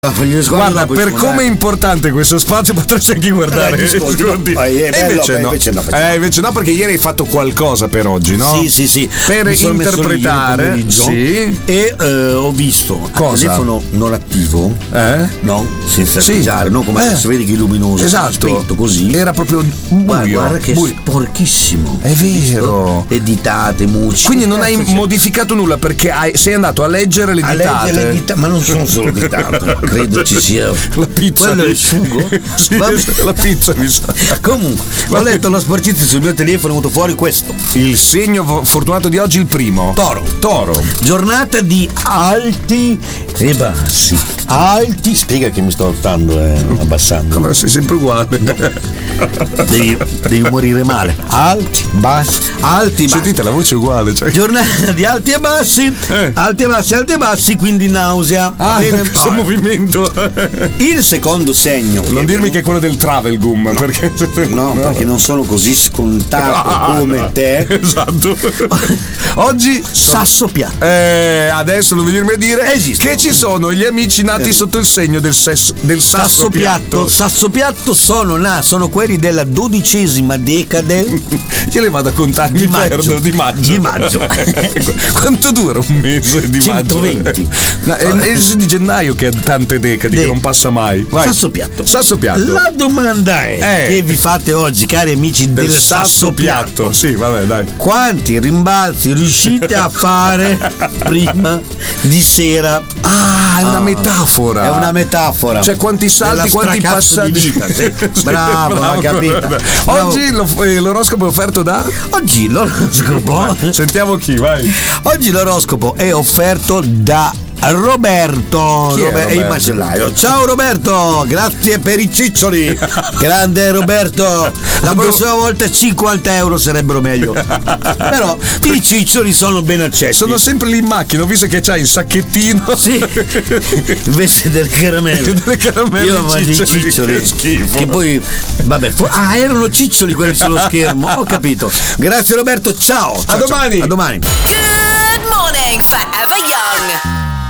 Guarda, per come è importante questo spazio potresti anche guardare. Invece no, perché ieri hai fatto qualcosa per oggi, no? Sì. Per interpretare. Sì. E ho visto cosa? Il telefono non attivo, no? Senza attivare, no? Come adesso vedi che è luminoso. Esatto. Spento così. Era proprio buio. Guarda che sporchissimo. È vero. Le ditate, musiche. Quindi non hai modificato nulla perché sei andato a leggere le ditate. Ma non sono solo ditate. Credo ci sia la pizza. Quello è il sugo? Sì, la pizza mi sa. Comunque, ho letto la sporcizia sul mio telefono, è venuto fuori questo. Il segno fortunato di oggi, il primo. Toro. Giornata di alti e bassi. Alti. Spiega che mi sto abbassando. Come sei sempre uguale. Devi morire male. Alti, bassi. Sentite, la voce è uguale. Cioè. Giornata di alti e bassi. Alti e bassi, quindi nausea. Questo movimento. Il secondo segno. Non dirmi che è quello del travel gum, perché perché non sono così scontato come te. Esatto. Oggi sasso piatto. Adesso non venirmi a dire Esistono. che ci sono gli amici nati sotto il segno del sasso piatto. Sasso piatto sono quelli della 12ª decade. Io le vado a contare di maggio. Quanto dura un mese di 120. È il mese di gennaio che ha tante decadi che non passa mai. Vai. Sasso piatto. La domanda è che vi fate oggi, cari amici del sasso piatto. Sì, vabbè, dai. Quanti rimbalzi riuscite a fare prima di sera? È una metafora. È una metafora. Cioè quanti salti, quanti passaggi. Bravo, hai capito. Oggi l'oroscopo è offerto da? Oggi l'oroscopo. Sentiamo chi, vai. Oggi l'oroscopo è offerto da Roberto. È il macellaio. Ciao Roberto, grazie per i ciccioli. Grande Roberto. La prossima volta 50 euro sarebbero meglio. Però i ciccioli sono ben accetti. Sono sempre lì in macchina, ho visto che c'hai il sacchettino. Sì. Invece del caramello. Io mangio i ciccioli. Che schifo. Che poi vabbè, erano ciccioli quelli sullo schermo. Ho capito. Grazie Roberto, ciao. A domani. A domani. Good morning, Forever Young.